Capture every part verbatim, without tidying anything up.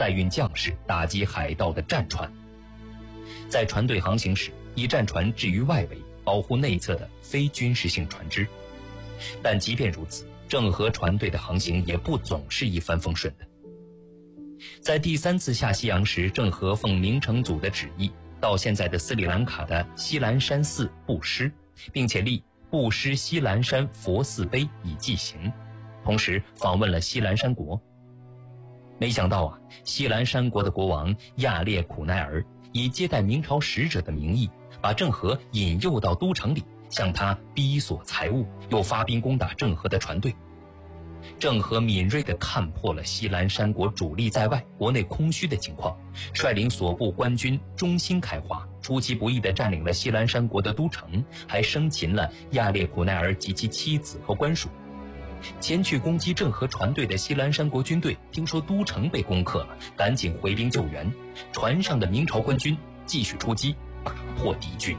载运将士打击海盗的战船。在船队航行时，以战船置于外围，保护内侧的非军事性船只。但即便如此，郑和船队的航行也不总是一帆风顺的。在第三次下西洋时，郑和奉明成祖的旨意，到现在的斯里兰卡的西兰山寺布施，并且立布施西兰山佛寺碑以祭行，同时访问了西兰山国。没想到啊，西兰山国的国王亚列苦奈尔以接待明朝使者的名义，把郑和引诱到都城里，向他逼索财物，又发兵攻打郑和的船队。郑和敏锐地看破了西兰山国主力在外、国内空虚的情况，率领所部官军忠心开化，出其不意地占领了西兰山国的都城，还生擒了亚列苦奈尔及其妻子和官属。前去攻击郑和船队的西兰山国军队听说都城被攻克了，赶紧回兵救援，船上的明朝官军继续出击，打破敌军。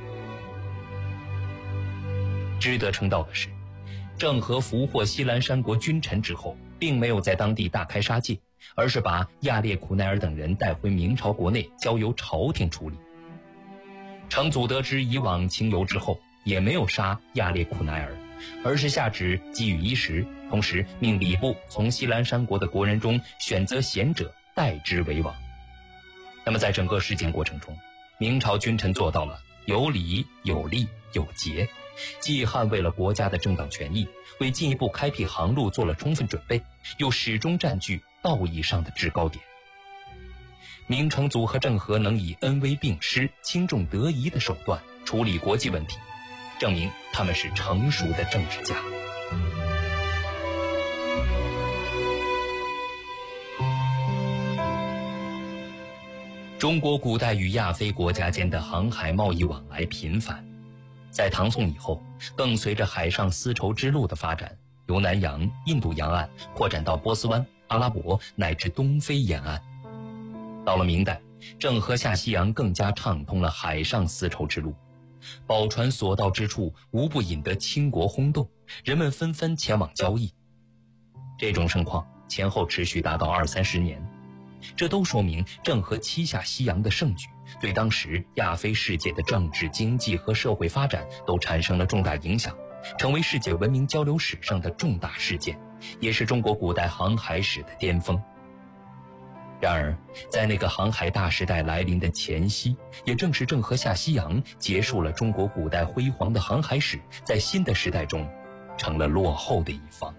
值得称道的是，郑和俘获西兰山国君臣之后，并没有在当地大开杀戒，而是把亚列苦奈尔等人带回明朝国内，交由朝廷处理。成祖得知以往情由之后，也没有杀亚列苦奈尔，而是下旨给予衣食，同时命礼部从西兰山国的国人中选择贤者，代之为王。那么在整个事件过程中，明朝君臣做到了有礼有利有节，既捍卫了国家的正当权益，为进一步开辟航路做了充分准备，又始终占据道义上的制高点。明成祖和郑和能以恩威并施、轻重得宜的手段处理国际问题，证明他们是成熟的政治家。中国古代与亚非国家间的航海贸易往来频繁，在唐宋以后，更随着海上丝绸之路的发展，由南洋、印度洋岸扩展到波斯湾、阿拉伯乃至东非沿岸。到了明代，郑和下西洋更加畅通了海上丝绸之路，宝船所到之处，无不引得倾国轰动，人们纷纷前往交易。这种盛况前后持续达到二三十年，这都说明郑和七下西洋的盛举对当时亚非世界的政治、经济和社会发展都产生了重大影响，成为世界文明交流史上的重大事件，也是中国古代航海史的巅峰。然而，在那个航海大时代来临的前夕，也正是郑和下西洋结束了中国古代辉煌的航海史，在新的时代中成了落后的一方。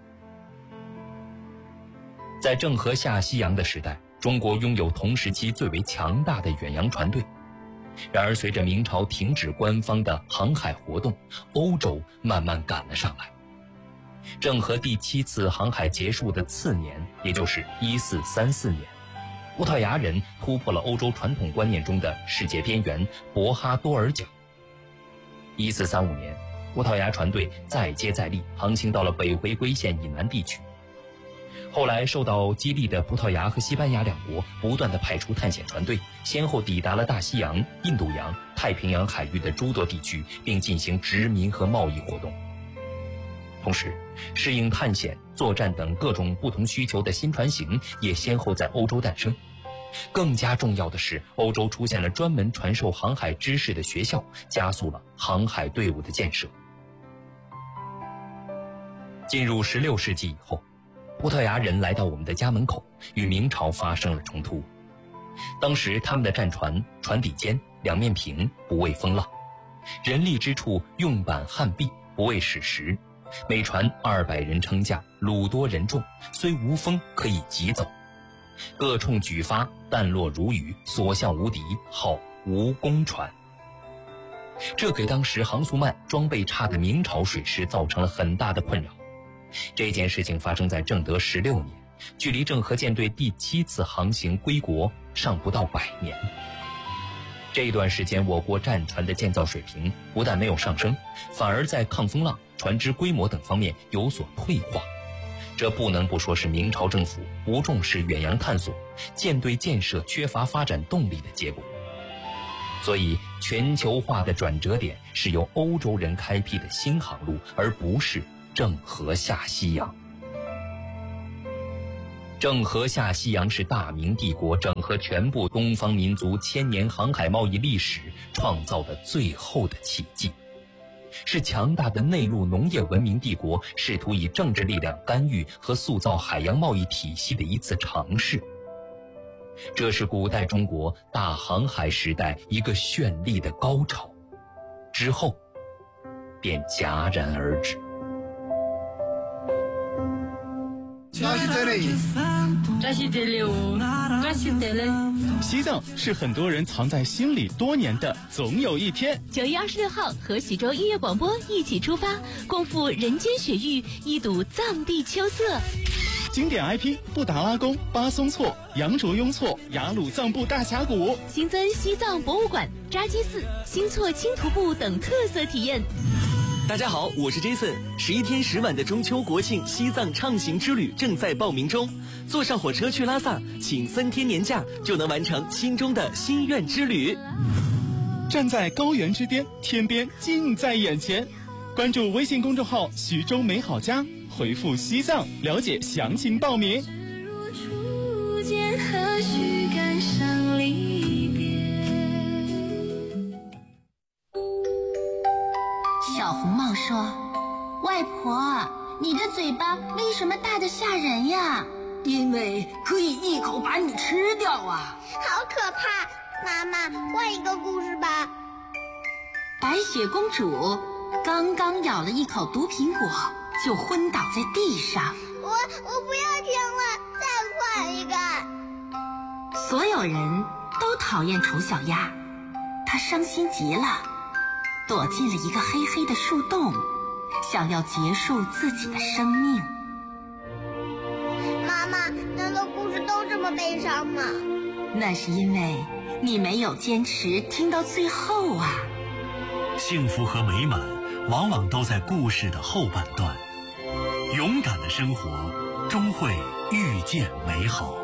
在郑和下西洋的时代，中国拥有同时期最为强大的远洋船队。然而随着明朝停止官方的航海活动，欧洲慢慢赶了上来。郑和第七次航海结束的次年，也就是一四三四年，葡萄牙人突破了欧洲传统观念中的世界边缘博哈多尔角。一四三五年，葡萄牙船队再接再厉，航行到了北回归线以南地区。后来受到激励的葡萄牙和西班牙两国不断地派出探险船队，先后抵达了大西洋、印度洋、太平洋海域的诸多地区，并进行殖民和贸易活动。同时，适应探险、作战等各种不同需求的新船型也先后在欧洲诞生。更加重要的是，欧洲出现了专门传授航海知识的学校，加速了航海队伍的建设。进入十六世纪以后，葡萄牙人来到我们的家门口，与明朝发生了冲突。当时他们的战船船底尖，两面平，不畏风浪，人力之处用板焊壁，不畏矢石。每船二百人撑架，橹多人众，虽无风可以急走。各冲举发，弹落如雨，所向无敌，号无功船。这给当时航速慢、装备差的明朝水师造成了很大的困扰。这件事情发生在正德十六年，距离郑和舰队第七次航行归国尚不到百年。这一段时间，我国战船的建造水平不但没有上升，反而在抗风浪、船只规模等方面有所退化。这不能不说是明朝政府不重视远洋探索、舰队建设缺乏发展动力的结果。所以，全球化的转折点是由欧洲人开辟的新航路，而不是郑和下西洋。 郑和下西洋是大明帝国整合全部东方民族千年航海贸易历史创造的最后的奇迹，是强大的内陆农业文明帝国试图以政治力量干预和塑造海洋贸易体系的一次尝试。这是古代中国大航海时代一个绚丽的高潮，之后便戛然而止。 西藏是很多人藏在心里多年的总有一天。 九月二十六号，和徐州音乐广播一起出发，共赴人间雪域，一睹藏地秋色。 经典 I P 布达拉宫、巴松措、羊卓雍措、雅鲁藏布大峡谷， 新增西藏博物馆、扎基寺、新措轻徒步等特色体验。 大家好，我是 Jason。十一天十晚的中秋国庆西藏畅行之旅正在报名中，坐上火车去拉萨，请三天年假就能完成心中的心愿之旅。 站在高原之巅，天边近在眼前。关注微信公众号“徐州美好家”，回复“西藏”了解详情报名。 小红帽说：“外婆，你的嘴巴为什么大得吓人呀？” 因为可以一口把你吃掉啊！ 好可怕！妈妈，换一个故事吧。 白雪公主刚刚咬了一口毒苹果，就昏倒在地上。 我我不要听了，再换一个。 所有人都讨厌丑小鸭，她伤心极了，躲进了一个黑黑的树洞，想要结束自己的生命。 妈妈，难道故事都这么悲伤吗？ 那是因为你没有坚持听到最后啊。 幸福和美满往往都在故事的后半段，勇敢的生活终会遇见美好。